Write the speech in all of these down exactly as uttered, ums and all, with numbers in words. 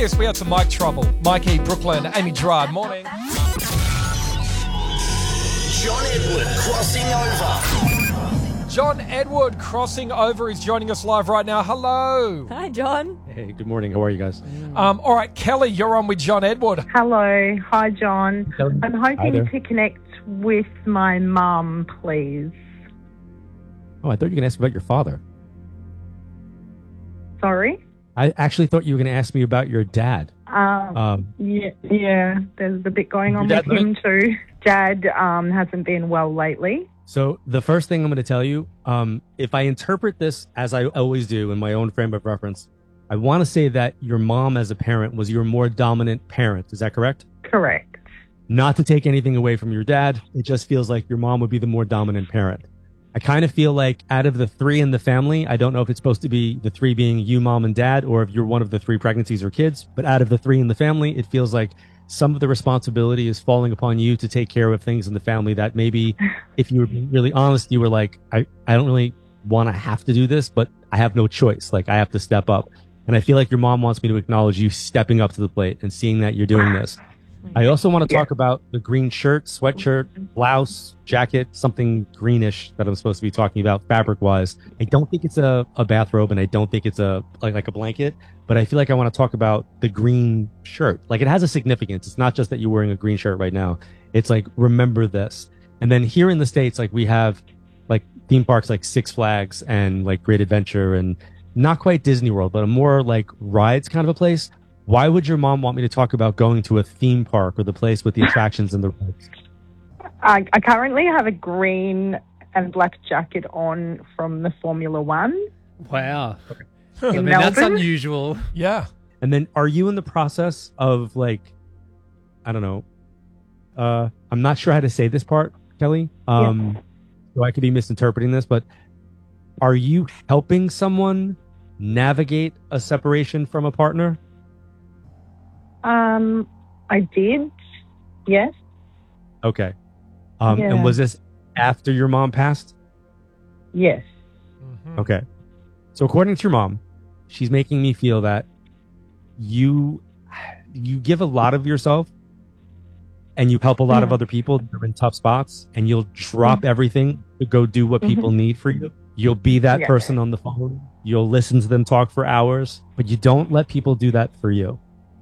Yes, we had some mic trouble. Mikey, Brooklyn, Amy Gerard, morning. John Edward crossing over. John Edward crossing over is joining us live right now. Hello. Hi, John. Hey, good morning. How are you guys? Um, all right, Kelly, you're on with John Edward. Hello. Hi, John. Kelly. I'm Hi hoping there. to connect with my mum, please. Oh, I thought you were going to ask me about your father. Sorry? I actually thought you were going to ask me about your dad. Um, Um, yeah, yeah, there's a bit going on Your with dad, him too. Dad um, hasn't been well lately. so the first thing I'm going to tell you, um, if I interpret this as I always do in my own frame of reference, I want to say that your mom as a parent was your more dominant parent. Is that correct? Correct. Not to take anything away from your dad. It just feels like your mom would be the more dominant parent. I kind of feel like out of the three in the family, I don't know if it's supposed to be the three being you, mom, and dad, or if you're one of the three pregnancies or kids, but out of the three in the family, it feels like some of the responsibility is falling upon you to take care of things in the family that maybe if you were being really honest, you were like, I, I don't really want to have to do this, but I have no choice. Like I have to step up. And I feel like your mom wants me to acknowledge you stepping up to the plate and seeing that you're doing this. I also want to Yeah. talk about the green shirt, sweatshirt, blouse, jacket, something greenish that I'm supposed to be talking about fabric wise. I don't think it's a, a bathrobe and I don't think it's a like, like a blanket, but I feel like I want to talk about the green shirt. Like it has a significance. It's not just that you're wearing a green shirt right now. It's like, remember this. And then here in the States, like we have like theme parks like Six Flags and like Great Adventure and not quite Disney World, but a more like rides kind of a place. Why would your mom want me to talk about going to a theme park or the place with the attractions and the rides? I, I currently have a green and black jacket on from the Formula One. Wow. In I mean, that's Melbourne. unusual. Yeah. And then are you in the process of like, I don't know, uh, I'm not sure how to say this part, Kelly. Um, so I could be misinterpreting this, but are you helping someone navigate a separation from a partner? Um, I did, yes. Okay. Um, Yeah. and was this after your mom passed? Yes. Mhm. Okay. So according to your mom, she's making me feel that you you give a lot of yourself and you help a lot of Yeah. other people that are in tough spots and you'll drop everything to go do what people need for you. You'll be that Yeah. person on the phone. You'll listen to them talk for hours, but you don't let people do that for you.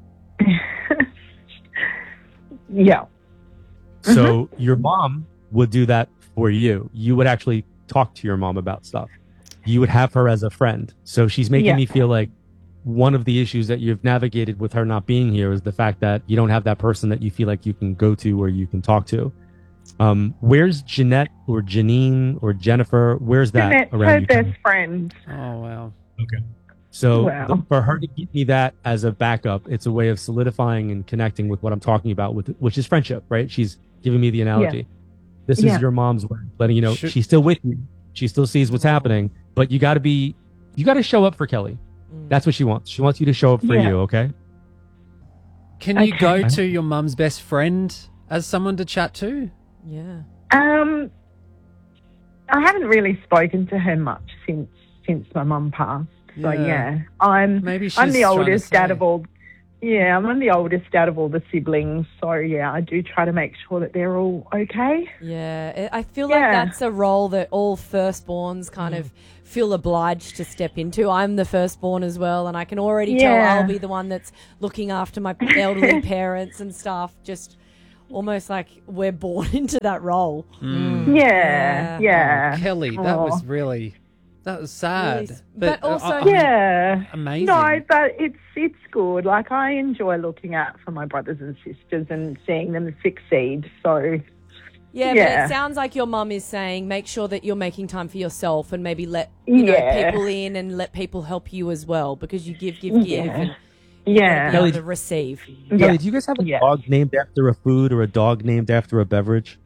Yeah. So your mom would do that for you. You would actually talk to your mom about stuff. You would have her as a friend. So she's making Yeah. me feel like one of the issues that you've navigated with her not being here is the fact that you don't have that person that you feel like you can go to or you can talk to. Um, where's Jeanette or Janine or Jennifer? Where's that Jeanette's around her you? best friend. Oh, wow. Okay. So Wow. the- for her to give me that as a backup, it's a way of solidifying and connecting with what I'm talking about, with which is friendship, right? She's giving me the analogy. This Yeah. is your mom's way, letting you know Should- she's still with you. She still sees what's happening, but you got to be, you got to show up for Kelly. That's what she wants. She wants you to show up for Yeah. you. Okay. Can you Okay. go to your mum's best friend as someone to chat to? Yeah. Um, I haven't really spoken to her much since since my mum passed. So Yeah. yeah, I'm Maybe she's I'm the trying to oldest out say- of all. Yeah, I'm the oldest out of all the siblings. So yeah, I do try to make sure that they're all okay. Yeah. I I feel like Yeah. that's a role that all firstborns kind of feel obliged to step into. I'm the firstborn as well, and I can already tell Yeah. I'll be the one that's looking after my elderly parents and stuff. Just almost like we're born into that role. Mm. Yeah, Yeah. yeah. Oh, Kelly, that Aw. was really, that was sad. Really s- but uh, also- I- I mean, Yeah. amazing. No, but it's it's good. Like I enjoy looking out for my brothers and sisters and seeing them succeed. So Yeah, Yeah. but it sounds like your mum is saying make sure that you're making time for yourself and maybe let you know Yeah. people in and let people help you as well because you give, give, give, Yeah. and yeah, be able Kelly- to receive. yeah. Kelly, do you guys have a Yeah. dog named after a food or a dog named after a beverage?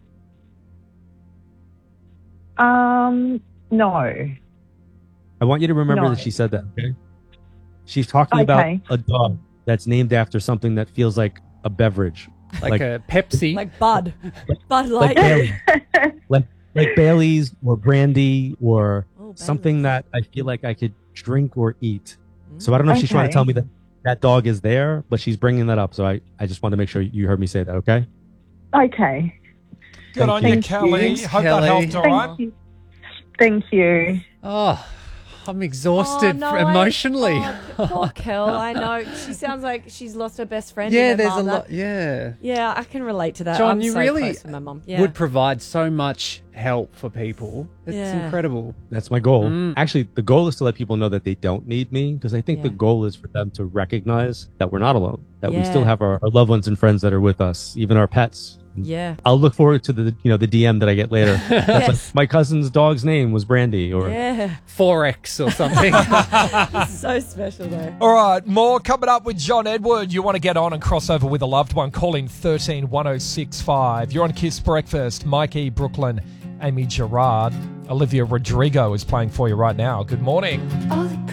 Um, no. I want you to remember No. that she said that. Okay. She's talking Okay. about a dog that's named after something that feels like a beverage, like, like- a Pepsi. Like Bud. Bud like Light. Bailey, like like Bailey's or brandy or Oh, something Baileys. that I feel like I could drink or eat. So I don't know if she's trying to Okay. tell me that that dog is there, but she's bringing that up. So I, I just wanted to make sure you heard me say that. Okay. Okay. Good Thank on you. you, Thank Kelly. you. Hope Kelly. that helped, all Thank right? you. Thank you. Oh, I'm exhausted Oh, no, fr- I- emotionally. oh, poor Kel. I know. She sounds like she's lost her best friend. yeah, in her there's a mother. lot. Yeah. Yeah, I can relate to that. John, I'm you so really close with my mum. Yeah. would provide so much help for people. It's Yeah. incredible. That's my goal. Mm. Actually, the goal is to let people know that they don't need me, because I think Yeah. the goal is for them to recognize that we're not alone, that we Yeah. still have our, our loved ones and friends that are with us, even our pets. Yeah. I'll look forward to the you know the D M that I get later. Yes. My cousin's dog's name was Brandy, or Yeah. Forex or something. So special though. All right, more coming up with John Edward. You want to get on and cross over with a loved one, call in thirteen one oh six five. You're on Kiss Breakfast. Mikey, Brooklyn, Amy Gerard, Olivia Rodrigo is playing for you right now. Good morning. Oh,